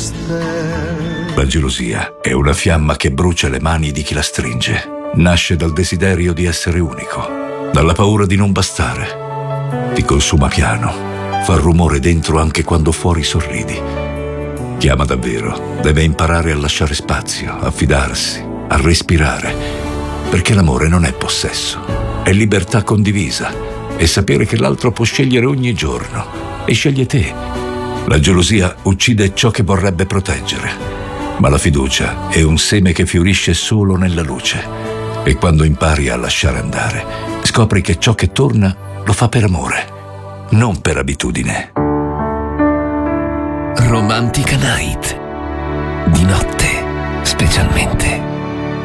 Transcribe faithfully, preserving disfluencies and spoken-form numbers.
La gelosia è una fiamma che brucia le mani di chi la stringe. Nasce dal desiderio di essere unico, dalla paura di non bastare. Ti consuma piano, fa rumore dentro anche quando fuori sorridi. Chi ama davvero deve imparare a lasciare spazio, a fidarsi, a respirare, perché l'amore non è possesso, è libertà condivisa, è sapere che l'altro può scegliere ogni giorno e sceglie te. La gelosia uccide ciò che vorrebbe proteggere, ma la fiducia è un seme che fiorisce solo nella luce. E quando impari a lasciare andare, scopri che ciò che torna lo fa per amore, non per abitudine. Romantica Night. Di notte, specialmente.